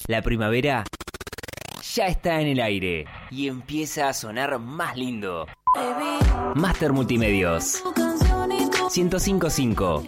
La primavera ya está en el aire y empieza a sonar más lindo. Master Multimedios 105.5.